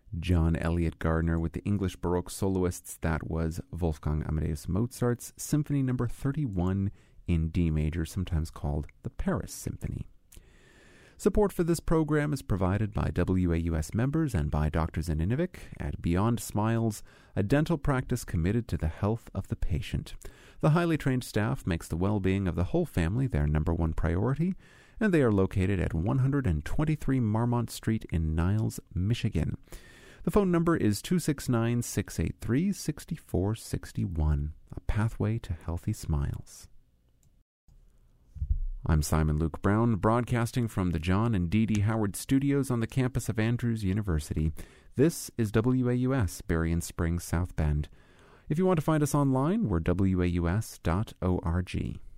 John Eliot Gardiner with the English Baroque soloists. That was Wolfgang Amadeus Mozart's Symphony No. 31 in D major, sometimes called the Paris Symphony. Support for this program is provided by WAUS members and by Doctors in Inuvik at Beyond Smiles, a dental practice committed to the health of the patient. The highly trained staff makes the well-being of the whole family their number one priority, and they are located at 123 Marmont Street in Niles, Michigan. The phone number is 269-683-6461, a pathway to healthy smiles. I'm Simon Luke Brown, broadcasting from the John and Dee Dee Howard Studios on the campus of Andrews University. This is WAUS, Berrien Springs, South Bend. If you want to find us online, we're waus.org.